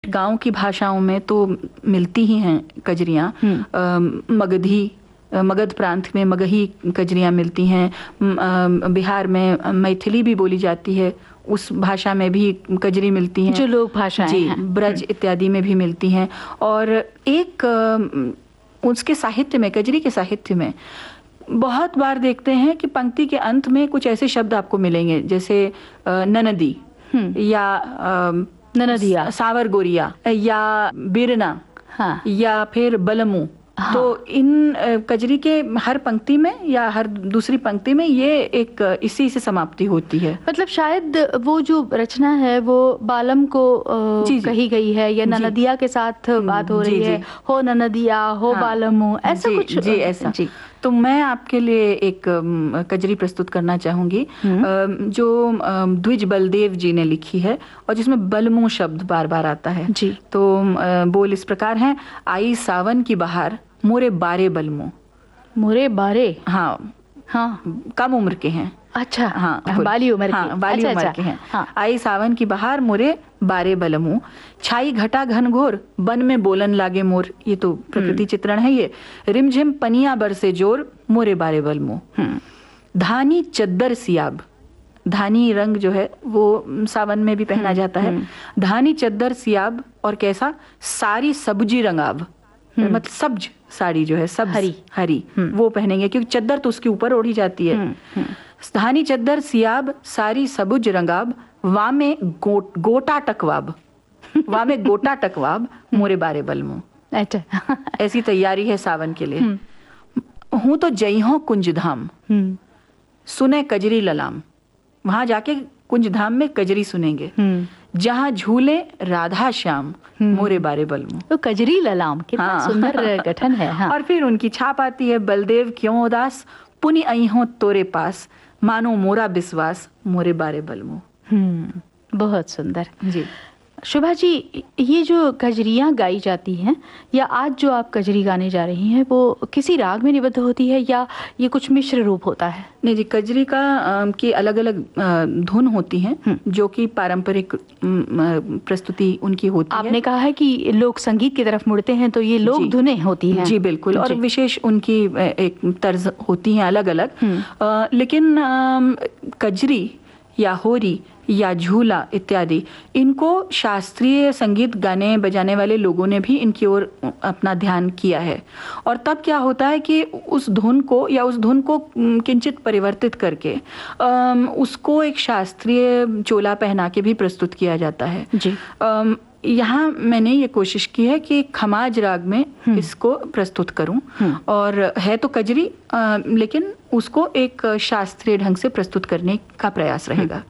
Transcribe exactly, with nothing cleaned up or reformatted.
गांव की भाषाओं में तो मिलती ही हैं कजरियाँ। मगधी, मगध प्रांत में मगही कजरियाँ मिलती हैं। बिहार में मैथिली भी बोली जाती है, उस भाषा में भी कजरी मिलती हैं। जो लोक भाषाएं जी, हैं, ब्रज इत्यादि में भी मिलती हैं। और एक उसके साहित्य में, कजरी के साहित्य में बहुत बार देखते हैं कि पंक्ति के अंत में कुछ ऐसे शब्द आपको मिलेंगे जैसे ननदी या ननदिया, सावर गोरिया या बिरना, हाँ, या फिर बलमू। हाँ। तो इन कजरी के हर पंक्ति में या हर दूसरी पंक्ति में ये एक इसी से समाप्ति होती है। मतलब शायद वो जो रचना है वो बालम को जी, कही गई है या ननदिया के साथ बात हो रही जी, है, हो ननदिया, हो हाँ, बालमू, ऐसा जी, कुछ जी, ऐसा जी। तो मैं आपके लिए एक कजरी प्रस्तुत करना चाहूंगी जो द्विज बलदेव जी ने लिखी है और जिसमें बलमू शब्द बार बार आता है जी। तो बोल इस प्रकार हैं। आई सावन की बहार मोरे बारे बलमू। मोरे बारे, हाँ हाँ, कम उम्र के हैं। अच्छा, हाँ, बाली उम्र के, हाँ, बाली अच्छा, उम्र अच्छा, के हैं। हाँ। आई सावन की बहार मोरे बारे बलमू, छाई घटा घन घोर बन में बोलन लागे मोर। ये तो प्रकृति चित्रण है। ये रिमझिम पनिया बरसे जोर मोरे बारे बलमू। धानी चद्दर सियाब, धानी रंग जो है वो सावन में भी पहना जाता है। धानी चद्दर सियाब और कैसा सारी सब्जी रंगाब, मतलब सब्ज साड़ी जो है, सब्ज हरी, हरी वो पहनेंगे क्योंकि चद्दर तो उसके ऊपर ओढ़ी जाती है। धानी चद्दर सियाब सारी सबुज रंगाब, वामे गो, गोटा टकवाब, वामे गोटा टकवाब मोरे बारे बलमू। अच्छा, ऐसी तैयारी है सावन के लिए। हूं तो जइहों कुंज धाम, सुने कजरी ललाम। वहां जाके कुंज धाम में कजरी सुनेंगे, जहाँ झूले राधा श्याम मोरे बारे बलमू। तो कजरी ललाम कितना हाँ। सुंदर गठन है। हाँ। और फिर उनकी छाप आती है, बलदेव क्यों उदास पुनि आई हो तोरे पास, मानो मोरा विश्वास मोरे बारे बलमू। हम्म, बहुत सुंदर जी। शुभा जी, ये जो कजरियाँ गाई जाती हैं या आज जो आप कजरी गाने जा रही हैं वो किसी राग में निबद्ध होती है या ये कुछ मिश्र रूप होता है? नहीं जी, कजरी का की अलग अलग धुन होती हैं जो कि पारंपरिक प्रस्तुति उनकी होती आपने है। आपने कहा है कि लोक संगीत की तरफ मुड़ते हैं तो ये लोक धुनें होती हैं। जी बिल्कुल, और विशेष उनकी एक तर्ज होती हैं अलग अलग। लेकिन कजरी या होरी या झूला इत्यादि, इनको शास्त्रीय संगीत गाने बजाने वाले लोगों ने भी इनकी ओर अपना ध्यान किया है। और तब क्या होता है कि उस धुन को या उस धुन को किंचित परिवर्तित करके उसको एक शास्त्रीय चोला पहना के भी प्रस्तुत किया जाता है जी। यहाँ मैंने ये कोशिश की है कि खमाज राग में इसको प्रस्तुत करूं, और है तो कजरी लेकिन उसको एक शास्त्रीय ढंग से प्रस्तुत करने का प्रयास रहेगा।